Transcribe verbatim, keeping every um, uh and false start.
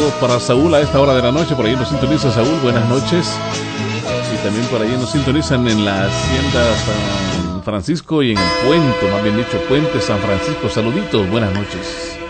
Saludos para Saúl a esta hora de la noche. Por ahí nos sintoniza Saúl. Buenas noches. Y también por ahí nos sintonizan en la Hacienda San Francisco y en el puente, más bien dicho, Puente San Francisco. Saluditos. Buenas noches.